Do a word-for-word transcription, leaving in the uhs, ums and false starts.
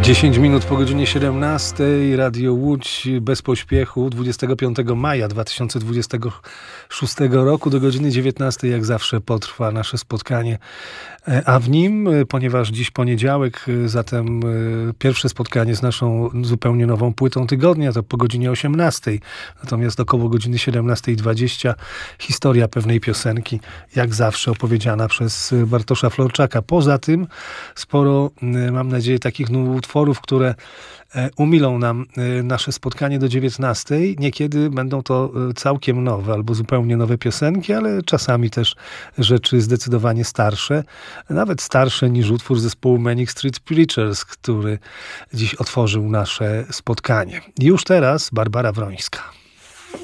dziesięć minut po godzinie siedemnastej, Radio Łódź bez pośpiechu, dwudziestego piątego maja dwa tysiące dwudziestego szóstego roku do godziny dziewiętnastej jak zawsze potrwa nasze spotkanie, a w nim, ponieważ dziś poniedziałek, zatem pierwsze spotkanie z naszą zupełnie nową płytą tygodnia, to po godzinie osiemnastej, natomiast około godziny siedemnastej dwadzieścia historia pewnej piosenki, jak zawsze opowiedziana przez Bartosza Florczaka. Poza tym sporo, mam nadzieję, takich utworów, które umilą nam nasze spotkanie do dziewiętnastej. Niekiedy będą to całkiem nowe albo zupełnie nowe piosenki, ale czasami też rzeczy zdecydowanie starsze, nawet starsze niż utwór zespołu Manic Street Preachers, który dziś otworzył nasze spotkanie. Już teraz Barbara Wrońska.